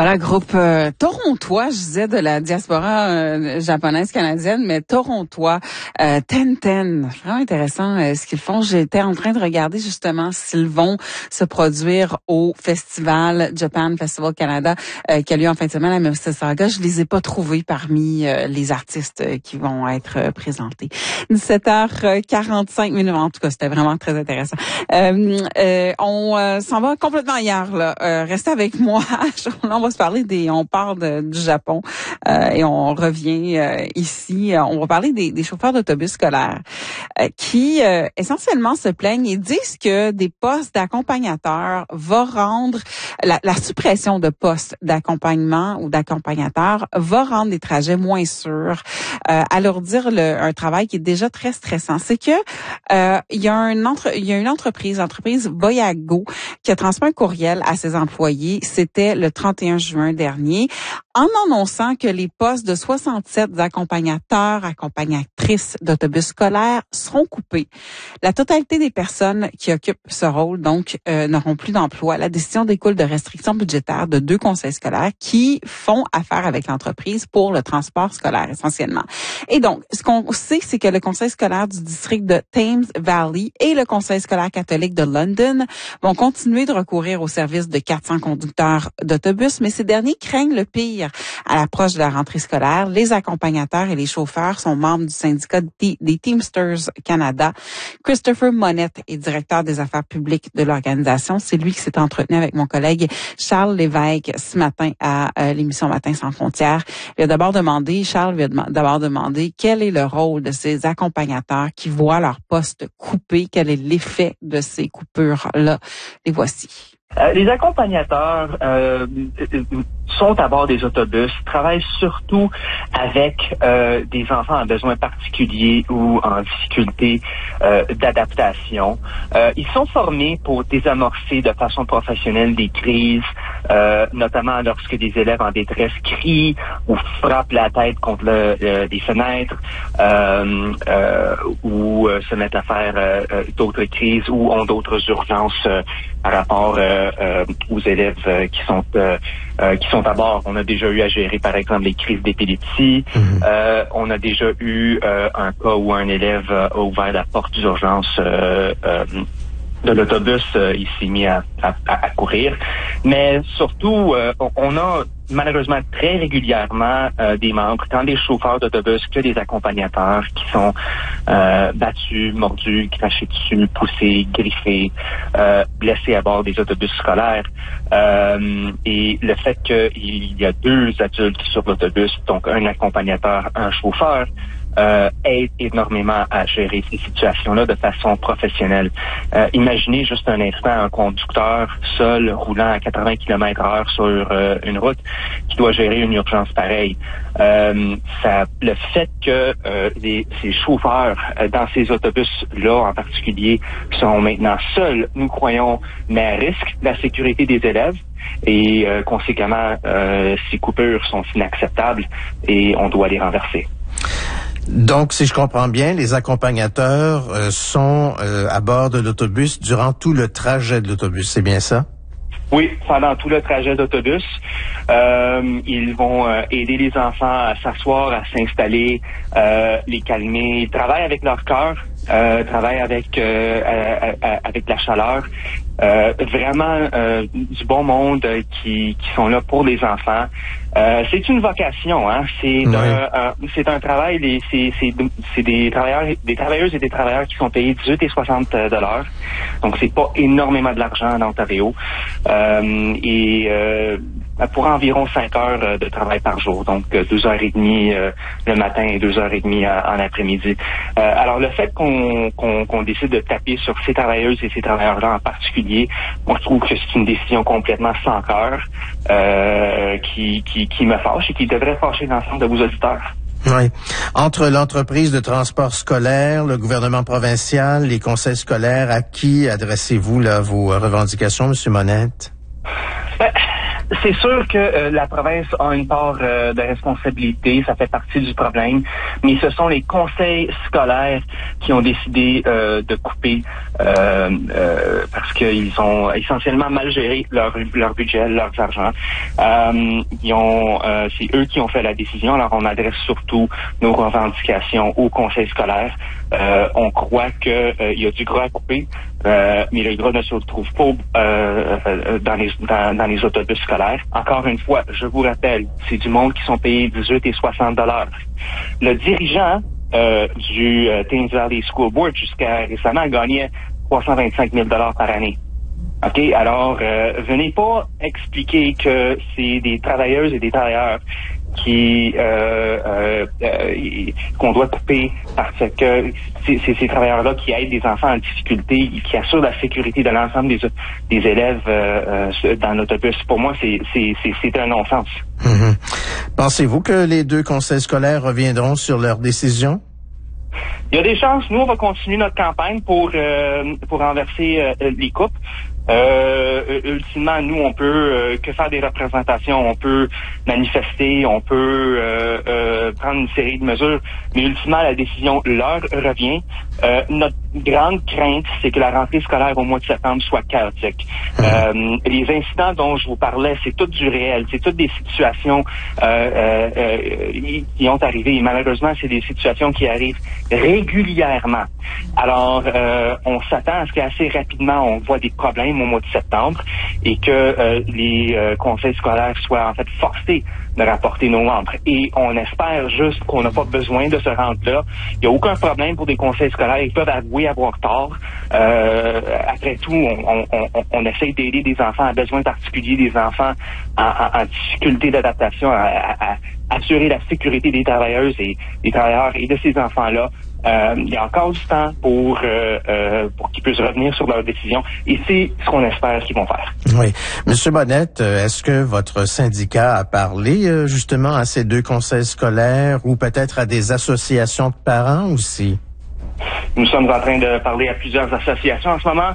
Voilà, groupe torontois, je disais de la diaspora japonaise canadienne, mais torontois, Ten. Vraiment intéressant ce qu'ils font. J'étais en train de regarder justement s'ils vont se produire au festival Japan Festival Canada qui a lieu en fin de semaine à Mississauga. Je les ai pas trouvés parmi les artistes qui vont être présentés. 17h45 minutes. En tout cas, c'était vraiment très intéressant. On s'en va complètement ailleurs là. Restez avec moi. Là, on va se parler on part du Japon et on revient ici. On va parler des chauffeurs d'autobus scolaires qui essentiellement se plaignent et disent que des postes d'accompagnateurs va rendre la suppression de postes d'accompagnement ou d'accompagnateurs va rendre les trajets moins sûrs, alourdir un travail qui est déjà très stressant. C'est que il y a une entreprise Voyago, qui a transmis un courriel à ses employés. C'était le 31 juin dernier, en annonçant que les postes de 67 accompagnatrices d'autobus scolaires seront coupés. La totalité des personnes qui occupent ce rôle, donc, n'auront plus d'emploi. La décision découle de restrictions budgétaires de 2 conseils scolaires qui font affaire avec l'entreprise pour le transport scolaire, essentiellement. Et donc, ce qu'on sait, c'est que le conseil scolaire du district de Thames Valley et le conseil scolaire catholique de London vont continuer de recourir au service de 400 conducteurs d'autobus, mais ces derniers craignent le pire à l'approche de la rentrée scolaire. Les accompagnateurs et les chauffeurs sont membres du syndicat des Teamsters Canada. Christopher Monette est directeur des affaires publiques de l'organisation. C'est lui qui s'est entretenu avec mon collègue Charles Lévesque ce matin à l'émission Matin sans frontières. Charles lui a d'abord demandé quel est le rôle de ces accompagnateurs qui voient leur poste coupé, quel est l'effet de ces coupures-là. Les voici. Les accompagnateurs sont à bord des autobus, travaillent surtout avec des enfants à besoins particuliers ou en difficulté d'adaptation. Ils sont formés pour désamorcer de façon professionnelle des crises, notamment lorsque des élèves en détresse crient ou frappent la tête contre des fenêtres ou se mettent à faire d'autres crises ou ont d'autres urgences par rapport aux élèves qui sont à bord. On a déjà eu à gérer, par exemple, les crises d'épilepsie. On a déjà eu un cas où un élève a ouvert la porte d'urgence de l'autobus, il s'est mis à courir. Mais surtout, on a malheureusement très régulièrement des membres, tant des chauffeurs d'autobus que des accompagnateurs qui sont battus, mordus, crachés dessus, poussés, griffés, blessés à bord des autobus scolaires. Et le fait qu'il y a 2 adultes sur l'autobus, donc un accompagnateur, un chauffeur, aide énormément à gérer ces situations-là de façon professionnelle. Imaginez juste un instant un conducteur seul roulant à 80 km/h sur une route qui doit gérer une urgence pareille. Le fait que ces chauffeurs dans ces autobus-là en particulier sont maintenant seuls, nous croyons, met à risque la sécurité des élèves. Et conséquemment, ces coupures sont inacceptables et on doit les renverser. Donc, si je comprends bien, les accompagnateurs sont à bord de l'autobus durant tout le trajet de l'autobus, c'est bien ça? Oui, pendant tout le trajet d'autobus. Ils vont aider les enfants à s'asseoir, à s'installer, les calmer. Ils travaillent avec leur cœur, travaillent avec la chaleur. Vraiment du bon monde qui sont là pour les enfants. C'est une vocation, hein. C'est un travail. C'est des travailleuses et des travailleurs qui sont payés 18 et 60 $. Donc c'est pas énormément de l'argent en Ontario. Pour environ 5 heures de travail par jour, donc 2h30 le matin et 2h30 en après-midi. Alors le fait qu'on décide de taper sur ces travailleuses et ces travailleurs-là en particulier, moi je trouve que c'est une décision complètement sans cœur qui me fâche et qui devrait fâcher l'ensemble de vos auditeurs. Oui. Entre l'entreprise de transport scolaire, le gouvernement provincial, les conseils scolaires, à qui adressez-vous là vos revendications, M. Monette? C'est sûr que la province a une part de responsabilité, ça fait partie du problème, mais ce sont les conseils scolaires qui ont décidé de couper parce qu'ils ont essentiellement mal géré leur budget, leurs argent. C'est eux qui ont fait la décision. Alors, on adresse surtout nos revendications au conseil scolaire. On croit que il y a du gras à couper, mais le gras ne se trouve pas dans les autobus scolaires. Encore une fois, je vous rappelle, c'est du monde qui sont payés 18 et 60 $. Le dirigeant du Thames Valley School Board jusqu'à récemment gagnait 325 000 $ par année. OK? Alors, venez pas expliquer que c'est des travailleuses et des travailleurs qu'on doit couper parce que c'est ces travailleurs-là qui aident des enfants en difficulté, qui assurent la sécurité de l'ensemble des élèves dans l'autobus. Pour moi, c'est un non-sens. Mm-hmm. Pensez-vous que les deux conseils scolaires reviendront sur leur décision? Il y a des chances. Nous, on va continuer notre campagne pour renverser les coupes. Ultimement, nous, on peut que faire des représentations, on peut manifester, on peut prendre une série de mesures, mais ultimement, la décision leur revient. Notre grande crainte, c'est que la rentrée scolaire au mois de septembre soit chaotique. Les incidents dont je vous parlais, c'est tout du réel, c'est toutes des situations qui ont arrivé. Et malheureusement, c'est des situations qui arrivent régulièrement. Alors, on s'attend à ce qu'assez rapidement, on voit des problèmes au mois de septembre et que les conseils scolaires soient en fait forcés de rapporter nos membres. Et on espère juste qu'on n'a pas besoin de se rendre là. Il n'y a aucun problème pour des conseils scolaires. Ils peuvent avouer avoir tort. Après tout, on essaye d'aider des enfants à besoins particuliers, des enfants en difficulté d'adaptation, à assurer la sécurité des travailleuses et des travailleurs et de ces enfants-là. Il y a encore du temps pour qu'ils puissent revenir sur leur décision et c'est ce qu'on espère qu'ils vont faire. Oui. Monsieur Monette, est-ce que votre syndicat a parlé justement à ces deux conseils scolaires ou peut-être à des associations de parents aussi? Nous sommes en train de parler à plusieurs associations en ce moment.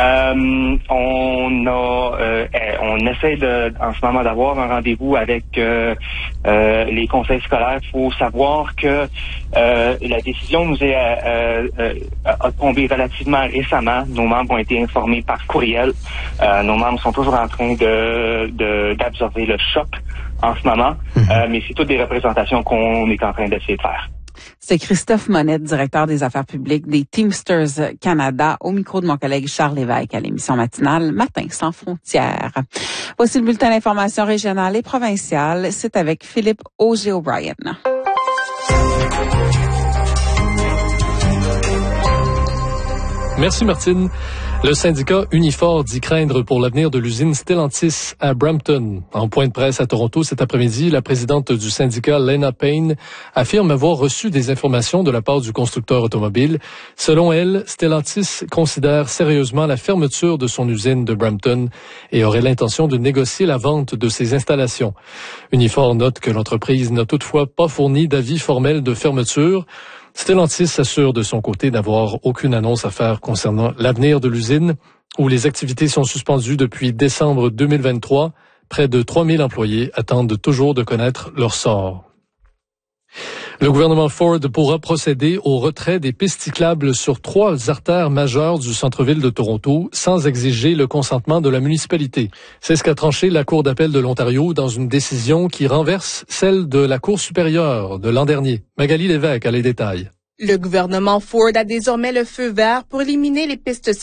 On essaie en ce moment d'avoir un rendez-vous avec les conseils scolaires. Il faut savoir que la décision nous a tombé relativement récemment. Nos membres ont été informés par courriel. Nos membres sont toujours en train d'absorber le choc en ce moment, mais c'est toutes des représentations qu'on est en train d'essayer de faire. C'est Christophe Monette, directeur des affaires publiques des Teamsters Canada, au micro de mon collègue Charles Lévesque à l'émission matinale Matin sans frontières. Voici le bulletin d'information régionale et provinciale. C'est avec Philippe Auger-O'Brien. Merci Martine. Le syndicat Unifor dit craindre pour l'avenir de l'usine Stellantis à Brampton. En point de presse à Toronto cet après-midi, la présidente du syndicat, Lena Payne, affirme avoir reçu des informations de la part du constructeur automobile. Selon elle, Stellantis considère sérieusement la fermeture de son usine de Brampton et aurait l'intention de négocier la vente de ses installations. Unifor note que l'entreprise n'a toutefois pas fourni d'avis formel de fermeture. Stellantis s'assure de son côté d'avoir aucune annonce à faire concernant l'avenir de l'usine, où les activités sont suspendues depuis décembre 2023. Près de 3000 employés attendent toujours de connaître leur sort. Le gouvernement Ford pourra procéder au retrait des pistes cyclables sur 3 artères majeures du centre-ville de Toronto sans exiger le consentement de la municipalité. C'est ce qu'a tranché la Cour d'appel de l'Ontario dans une décision qui renverse celle de la Cour supérieure de l'an dernier. Magali Lévesque a les détails. Le gouvernement Ford a désormais le feu vert pour éliminer les pistes